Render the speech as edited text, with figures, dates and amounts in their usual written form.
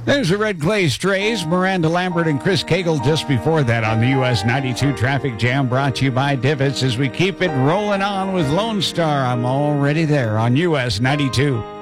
There's the Red Clay Strays, Miranda Lambert and Chris Cagle just before that on the US 92 Traffic Jam, brought to you by Divots as we keep it rolling on with Lone Star. I'm already there on US 92.